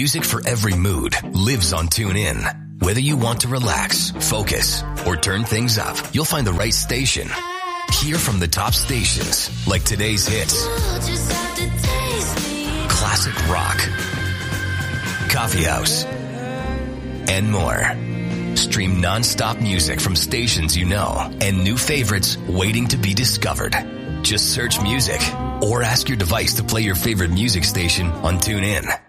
Music for every mood lives on TuneIn. Whether you want to relax, focus, or turn things up, you'll find the right station. Hear from the top stations like today's hits, classic rock, coffee house, and more. Stream non-stop music from stations you know and new favorites waiting to be discovered. Just search music or ask your device to play your favorite music station on TuneIn.